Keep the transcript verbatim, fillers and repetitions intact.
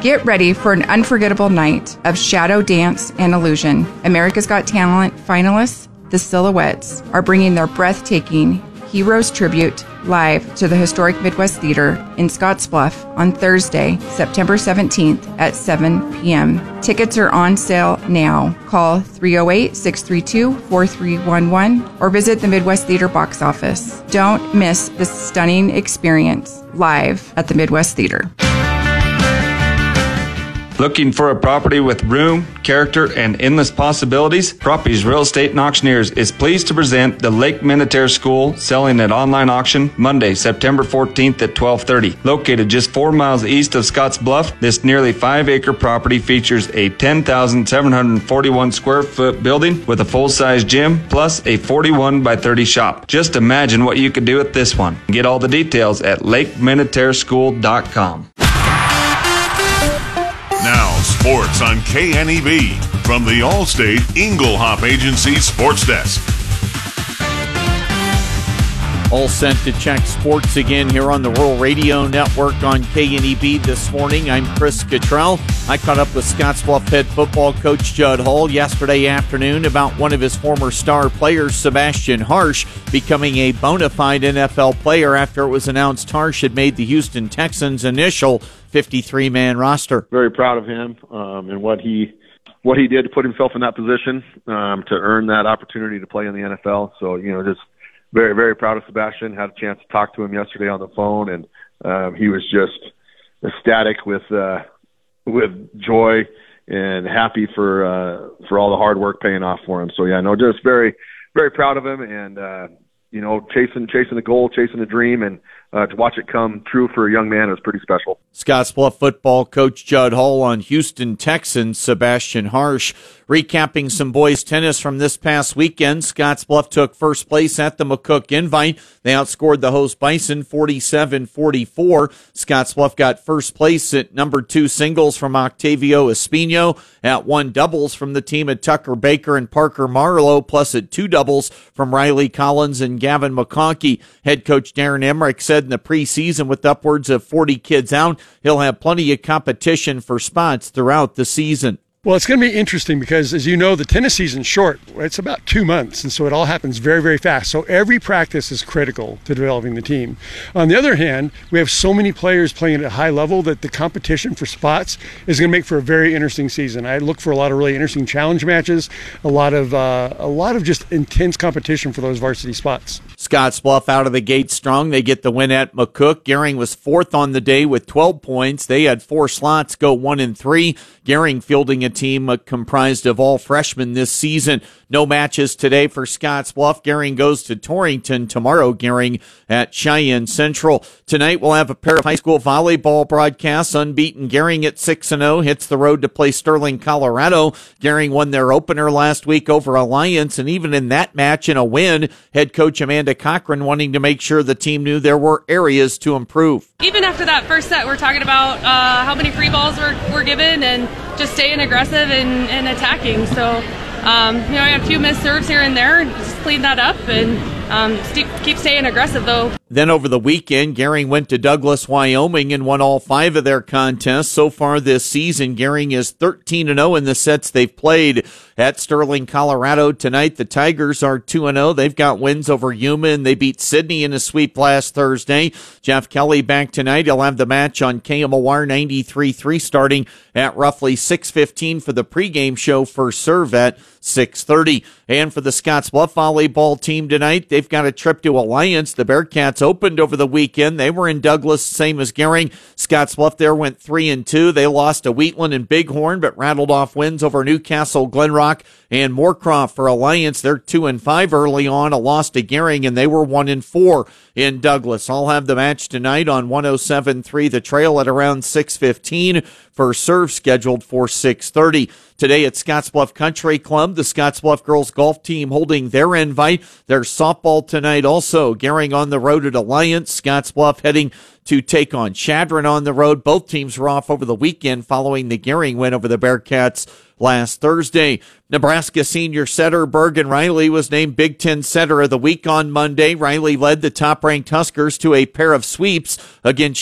Get ready for an unforgettable night of shadow dance and illusion. America's Got Talent finalists, the Silhouettes, are bringing their breathtaking Heroes Tribute live to the historic Midwest Theater in Scottsbluff on Thursday, September seventeenth at seven p.m. Tickets are on sale now. Call three oh eight, six three two, four three one one or visit the Midwest Theater box office. Don't miss this stunning experience live at the Midwest Theater. Looking for a property with room, character, and endless possibilities? Properties Real Estate and Auctioneers is pleased to present the Lake Minnetonka School selling at online auction Monday, September fourteenth at twelve thirty. Located just four miles east of Scotts Bluff, this nearly five-acre property features a ten thousand seven hundred forty-one square foot building with a full-size gym plus a forty-one by thirty shop. Just imagine what you could do with this one. Get all the details at lake minnetonka school dot com. Now, sports on K N E B from the Allstate Inglehop Agency Sports Desk. All set to check sports again here on the Rural Radio Network on K N E B this morning. I'm Chris Cottrell. I caught up with Scottsbluff head football coach Judd Hull yesterday afternoon about one of his former star players, Sebastian Harsh, becoming a bona fide N F L player after it was announced Harsh had made the Houston Texans' initial fifty-three man roster. Very proud of him um, and what he what he did to put himself in that position um, to earn that opportunity to play in the N F L. So, you know, just very, very proud of Sebastian. Had a chance to talk to him yesterday on the phone, and um, he was just ecstatic with uh, with joy and happy for uh, for all the hard work paying off for him. So, yeah, no, just very, very proud of him, and uh, you know, chasing chasing the goal, chasing the dream, and uh, to watch it come true for a young man is pretty special. Scottsbluff football coach Judd Hull on Houston Texans Sebastian Harsh. Recapping some boys tennis from this past weekend, Scottsbluff took first place at the McCook Invite. They outscored the host Bison forty-seven forty-four. Scottsbluff got first place at number two singles from Octavio Espino, at one doubles from the team at Tucker Baker and Parker Marlowe, plus at two doubles from Riley Collins and Gavin McConkey. Head coach Darren Emmerich said in the preseason, with upwards of forty kids out, he'll have plenty of competition for spots throughout the season. Well, it's going to be interesting because, as you know, the tennis season's short. It's about two months, and so it all happens very, very fast. So every practice is critical to developing the team. On the other hand, we have so many players playing at a high level that the competition for spots is going to make for a very interesting season. I look for a lot of really interesting challenge matches, a lot of uh, a lot of just intense competition for those varsity spots. Scottsbluff out of the gate strong. They get the win at McCook. Gehring was fourth on the day with twelve points. They had four slots go one and three. Gehring fielding a team uh, comprised of all freshmen this season. No matches today for Scottsbluff. Gehring goes to Torrington tomorrow. Gehring at Cheyenne Central. Tonight we'll have a pair of high school volleyball broadcasts. Unbeaten Gehring at six and oh hits the road to play Sterling, Colorado. Gehring won their opener last week over Alliance, and even in that match in a win, head coach Amanda Cochran wanting to make sure the team knew there were areas to improve. Even after that first set, we're talking about uh, how many free balls were, were given and just staying aggressive and, and attacking. So, um, you know, I got a few missed serves here and there, and just clean that up and um, st- keep staying aggressive, though. Then over the weekend, Gehring went to Douglas, Wyoming, and won all five of their contests. So far this season, Gehring is thirteen and oh in the sets they've played. At Sterling, Colorado tonight, the Tigers are two and oh. They've got wins over Yuma, and they beat Sydney in a sweep last Thursday. Jeff Kelly back tonight. He'll have the match on K M O R ninety-three point three starting at roughly six fifteen for the pregame show. First serve at six thirty. And for the Scottsbluff volleyball team tonight, they've got a trip to Alliance. The Bearcats opened over the weekend. They were in Douglas, same as Gehring. Scottsbluff there went three and two. They lost to Wheatland and Bighorn, but rattled off wins over Newcastle, Glenrock, and Moorcroft. For Alliance, they're two and five early on. A loss to Gehring, and they were one and four in Douglas. I'll have the match tonight on one oh seven point three The Trail at around six fifteen. First serve scheduled for six thirty. Today at Scottsbluff Country Club, the Scottsbluff girls golf team holding their invite. There's softball tonight also. Gehring on the road at Alliance. Scottsbluff heading to take on Chadron on the road. Both teams were off over the weekend following the Gehring win over the Bearcats last Thursday. Nebraska senior setter Bergen Riley was named Big Ten Setter of the Week on Monday. Riley led the top-ranked Huskers to a pair of sweeps against